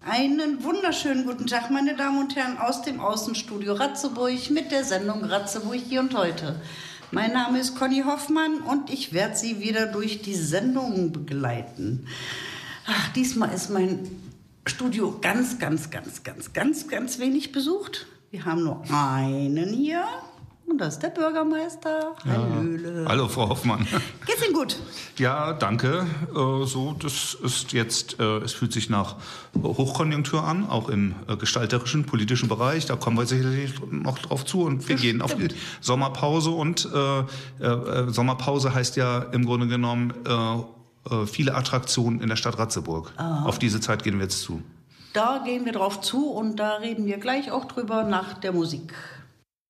Einen wunderschönen guten Tag, meine Damen und Herren, aus dem Außenstudio Ratzeburg mit der Sendung Ratzeburg hier und heute. Mein Name ist Conny Hoffmann und ich werde Sie wieder durch die Sendung begleiten. Ach, diesmal ist mein Studio ganz wenig besucht. Wir haben nur einen hier. Und das ist der Bürgermeister. Hallöle. Hallo, Frau Hoffmann. Geht's Ihnen gut? Ja, danke. Das ist jetzt, es fühlt sich nach Hochkonjunktur an, auch im gestalterischen, politischen Bereich. Da kommen wir sicherlich noch drauf zu. Und wir gehen auf die Sommerpause. Und Sommerpause heißt ja im Grunde genommen viele Attraktionen in der Stadt Ratzeburg. Aha. Auf diese Zeit gehen wir jetzt zu. Da gehen wir drauf zu und da reden wir gleich auch drüber nach der Musik.